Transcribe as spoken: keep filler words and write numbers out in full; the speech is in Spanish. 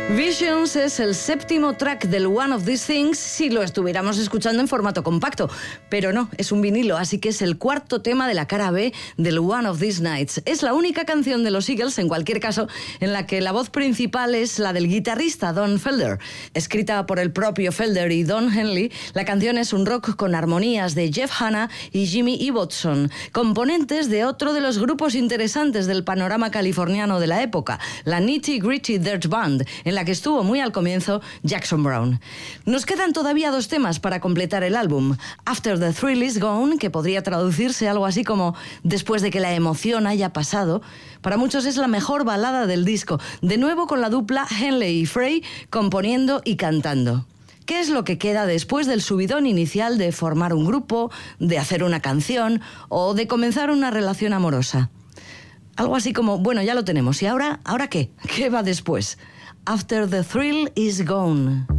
Visions es el séptimo track del One of These Things si lo estuviéramos escuchando en formato compacto, pero no, es un vinilo, así que es el cuarto tema de la cara B del One of These Nights. Es la única canción de los Eagles, en cualquier caso, en la que la voz principal es la del guitarrista Don Felder. Escrita por el propio Felder y Don Henley, la canción es un rock con armonías de Jeff Hanna y Jimmy Ibbotson, componentes de otro de los grupos interesantes del panorama californiano de la época, la Nitty Gritty Dirt Band, en la que estuvo muy al comienzo Jackson Browne. Nos quedan todavía dos temas para completar el álbum. After the Thrill is Gone, que podría traducirse algo así como después de que la emoción haya pasado, para muchos es la mejor balada del disco, de nuevo con la dupla Henley y Frey componiendo y cantando. ¿Qué es lo que queda después del subidón inicial de formar un grupo, de hacer una canción o de comenzar una relación amorosa? Algo así como, bueno, ya lo tenemos, ¿y ahora, ahora qué? ¿Qué va después? After the Thrill is Gone.